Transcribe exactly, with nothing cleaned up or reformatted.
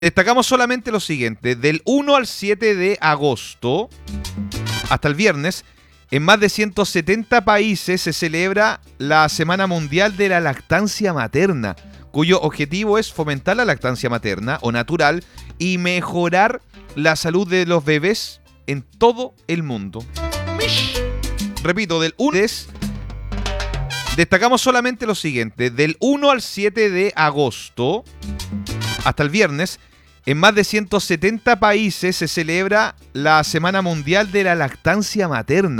Destacamos solamente lo siguiente: del uno al siete de agosto, hasta el viernes, en más de ciento setenta países se celebra la Semana Mundial de la Lactancia Materna, cuyo objetivo es fomentar la lactancia materna o natural y mejorar la salud de los bebés en todo el mundo. Mish. Repito, del uno es... Destacamos solamente lo siguiente: del uno al siete de agosto, hasta el viernes, en más de ciento setenta países se celebra la Semana Mundial de la Lactancia Materna.